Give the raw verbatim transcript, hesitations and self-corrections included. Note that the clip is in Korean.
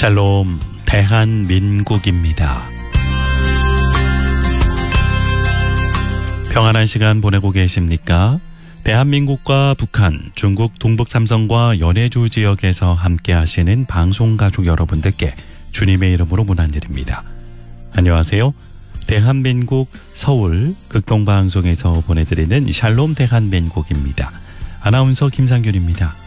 샬롬 대한민국입니다. 평안한 시간 보내고 계십니까? 대한민국과 북한, 중국 동북 삼성과 연해주 지역에서 함께 하시는 방송가족 여러분들께 주님의 이름으로 문안드립니다. 안녕하세요. 대한민국 서울 극동방송에서 보내드리는 샬롬 대한민국입니다. 아나운서 김상균입니다.